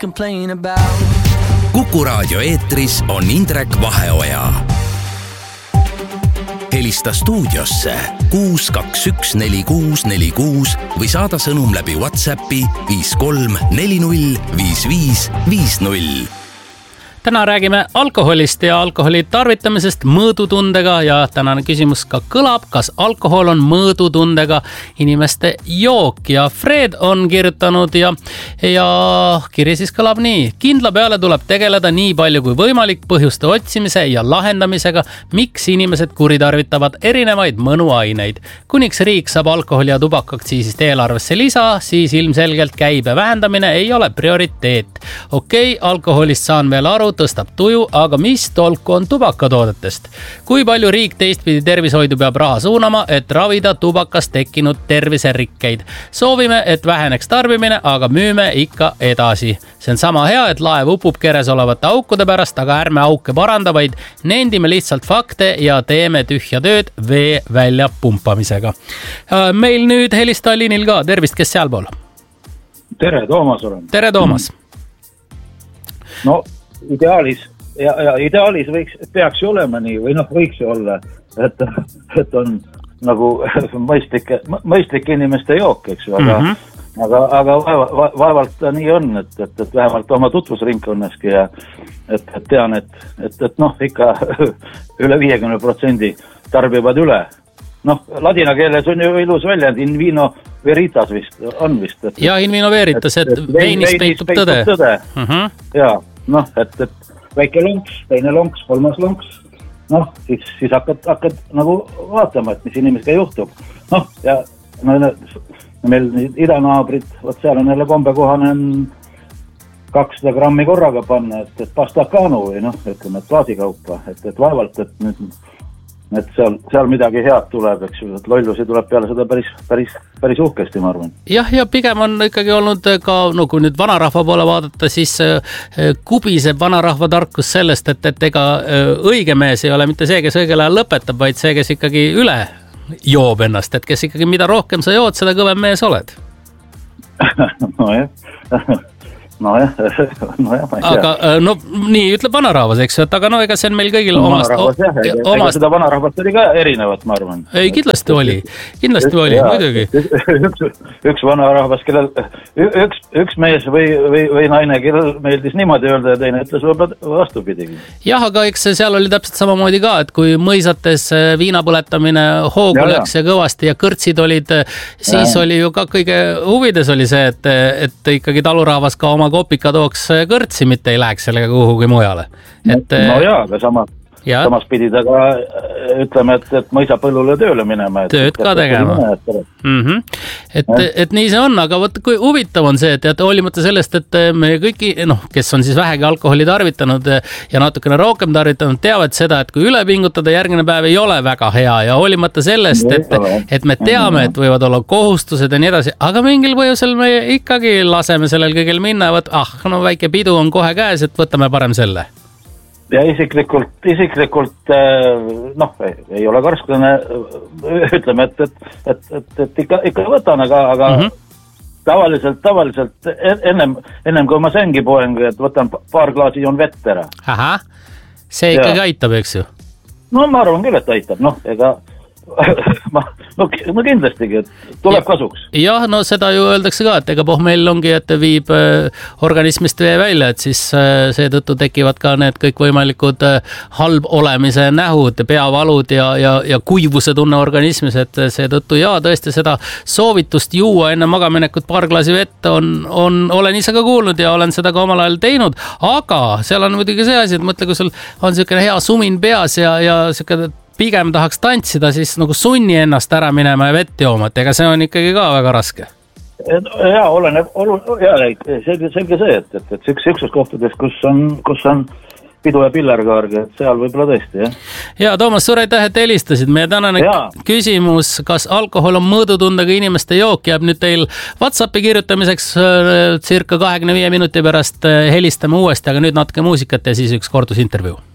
complain about. Kuku Raadio eetris on Indrek Vaheoja. Helista stuudiosse 6214646 või saada sõnum läbi WhatsAppi 53405550. Täna räägime alkoholist ja alkoholi tarvitamisest mõõdutundega ja tänane küsimus ka kõlab, kas alkohol on mõõdutundega inimeste jook ja Fred on kirjutanud ja kiri siis kõlab nii. Kindla peale tuleb tegeleda nii palju kui võimalik põhjuste otsimise ja lahendamisega, miks inimesed kuritarvitavad erinevaid mõnuaineid. Kuniks riik saab alkoholi ja tubakaktsiisist eelarvesse lisa, siis ilmselgelt käibe vähendamine ei ole prioriteet. Okei, alkoholist saan veel aru, tõstab tuju, aga mis tolku on tubakatoodetest? Kui palju riik teistpidi tervishoidu peab raha suunama, et ravida tubakast tekkinud terviserikkeid? Soovime, et väheneks tarbimine, aga müüme ikka edasi. See on sama hea, et laev upub keres olevate aukude pärast, aga ärme auke paranda, vaid nendime lihtsalt fakte ja teeme tühja tööd vee välja pumpamisega. Meil nüüd helista liinil ka. Tervist, kes sealpool? Tere, Toomas olen. Tere, Toomas. No, ideaalis peaks ju olema nii, või võiks ju olla, et on nagu mõistlik inimeste jook, eks ju, aga vaevalt nii on, et vähemalt oma tutvusringkonnaski ja et tean, et ikka üle 50% tarbivad üle. Ladina keeles on ju ilus väljend, in vino veritas on vist. Ja in vino veritas, et veinis peitub tõde. Ja, et väike lonks, teine lonks, kolmas lonks, siis hakkad nagu vaatama, et mis inimesega juhtub. Ja meil idanaabrid, seal on jälle kombekohane 200 grammi korraga panna, et pastakaanu või ütleme, et klaasikaupa, et vaevalt, et seal midagi head tuleb, eks ju, et lollusi tuleb peale seda päris uhkesti, ma arvan. Ja pigem on ikkagi olnud ka, kui nüüd vanarahva poole vaadata, siis kubiseb vanarahva tarkus sellest, et ega õige mees ei ole mitte see, kes õigel ajal lõpetab, vaid see, kes ikkagi üle joob ennast, et kes ikkagi mida rohkem sa jood, seda kõvem mees oled. Nojah, ma ei tea. Aga nii ütleb vanarahvas, eks ju, et aga ega see on meil kõigil omast. Ega seda vanarahvast oli ka erinevat, ma arvan. Ei, kindlasti oli, muidugi. Üks vanarahvas, kellel üks mees või naine, kellel meeldis niimoodi öelda ja teine ütles vastupidigi. Jah, aga eks seal oli täpselt samamoodi ka, et kui mõisates viinapõletamine hoogu läks ja kõvasti ja kõrtsid olid, siis oli ju ka kõige huvides oli see, et ikkagi talurahvas ka oma kopika tooks kõrtsi, mitte ei läheks sellega kuhugi mujale. Aga samas pidi ta ka ütleme, et mõisapõllule tööle minema. Tööd ka tegema. Et nii see on, aga kui huvitav on see, et hoolimata sellest, et me kõiki, kes on siis vähegi alkoholi tarvitanud ja natukene rohkem tarvitanud, teavad seda, et kui üle pingutada, järgmine päev ei ole väga hea ja hoolimata sellest, et me teame, et võivad olla kohustused ja nii edasi, aga mingil põhjusel me ikkagi laseme sellel kõigil minna, väike pidu on kohe käes, et võtame parem selle. Ja isiklikult ei ole karsklane, ütleme, et ikka võtan, aga tavaliselt ennem kui ma sängi poen, et võtan paar klaasi joon vett ära. Aha, see ikkagi aitab, eks ju? No ma arvan küll, et aitab, ega kindlastigi, et tuleb kasuks. Jah, seda ju öeldakse ka, et ega pohmell ongi, et viib organismist vee välja, et siis seetõttu tekivad ka need kõikvõimalikud halb olemise nähud, peavalud ja kuivuse tunne organismis, et seetõttu tõesti seda soovitust juua enne magaminekut paar klaasi vett olen ise ka kuulnud ja olen seda ka omal ajal teinud, aga seal on muidugi see asi, et mõtle, kui sul on selline hea sumin peas ja selline pigem tahaks tantsida, siis nagu sunni ennast ära minema ja vett jooma, et ega see on ikkagi ka väga raske. Selge see, et süksus kohtades, kus on pidu ja pillerkaarg, et seal võib-olla tõesti, jah. Ja, Toomas, suur aitäh, et helistasid. Meie tänane küsimus, kas alkohol on mõõdutundega inimeste jook, jääb nüüd teil WhatsAppi kirjutamiseks circa 25 minuti pärast helistame uuesti, aga nüüd natuke muusikat ja siis üks kordusintervjuu.